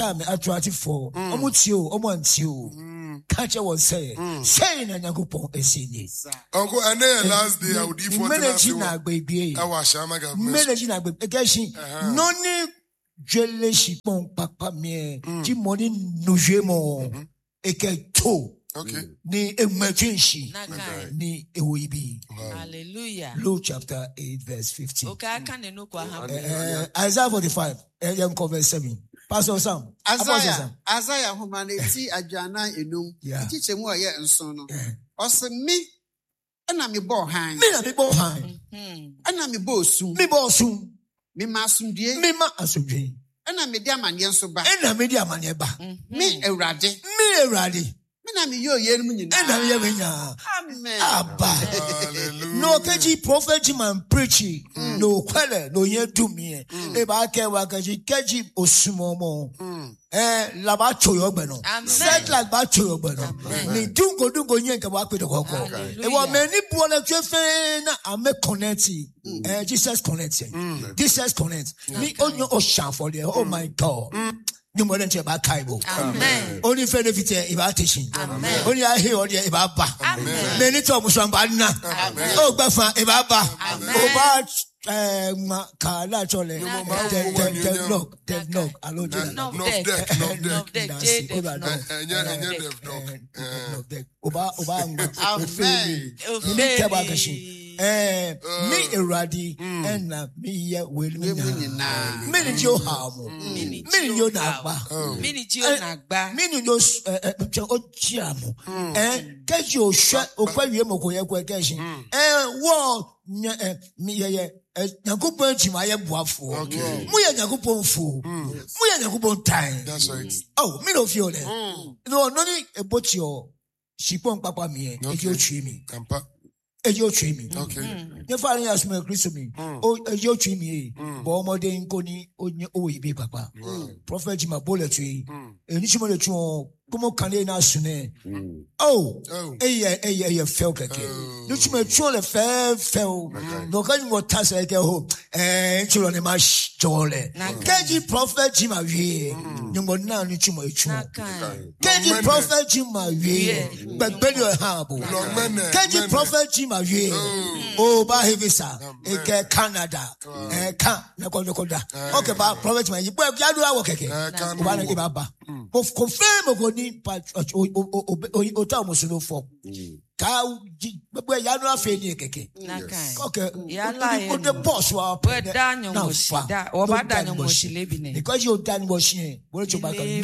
I'm attractive for. Omutio, Omantio. Catch your say. Say na Nyankopon esini. Uncle, and then last day I would eat for Managina baby. I was Shamaga. Managina baby. Noni jele shipon papa me. Jimoni nujemo. Eke to. Okay. Ni emergency. Ni ewibi. Hallelujah. Luke chapter 8 verse 15. Okay, I can't know what happened. Isaiah 45. Verse 7. Pastor Sam. Isaiah humanity adwana enum. Teacher mu aye nson no. Ose me na me bo han. Me na me bo han. Na me bo osu. Me bo osu. Me ma asumdue. Me ma asumdue. Na me di amane nso ba. Na me di amane ba. Me Ewurade. Me Ewurade. Me na me yo yenu mu nyina. Na me ye nya. Amen. Abba. No keji prophet man preaching. No kwele no ye do me. E ba ke wa keji osumomo. Laba choyo gbe no. Set like ba choyo gbe no. Ni dungo nye ke wa pe de koko. E wa me ni bo na twe fe na ame connect. Jesus connect. Jesus connect. Me onyo o shan for there. Oh my God. You more than about Kaibo. Amen. Only friend of it about teaching. Amen. Only I hear audio about ba. Amen. Many talk from Badna. Oh, Bafa, about ba. About Kala Chole. Dev knock. Allo, me Eradi and me ye will me mini yo hamo mini yo nagba mini yo nagba mini yo ochiamo get your shot okwa wie mokoye kwa keshi wo me ye Yakupon chimaye buafo mu ye Yakupon fu mu ye Yakupon time. That's right. Oh, me no feel there no noni about your shipon papa me e yo twi me Kampa. Ejo twi me. Okay. Ne fa ran asuma Kristo mi. O ejo twi me. Bo mo de nkoni onye oyibi papa. Prophet ma boletwi. Eni chimo le twi como kane na sune. Oh. Eye fell keke. No chimo twi le fell. No kan mo tasa ke ho. Chiro ne ma jole. Keji prophet jima wie. Nyumbo na no chimo twi. Keji prophet jima wie. Begbeli o habo. Keji prophet jima wie. Oh, ba hevisa. Eke Canada. Kan na koda. Okay, ba prophet jima. Yi bo ya do awo keke. Ba na ke ba. Of confirm go ni o ta mo suno fo. Ka gbogbo ya no afa ni keke. Okay. Ya la o the boss wa. We da nyon mo shi da. O ba da nyon mo shi le bi ne. Because you dan mo shi. Wo to ba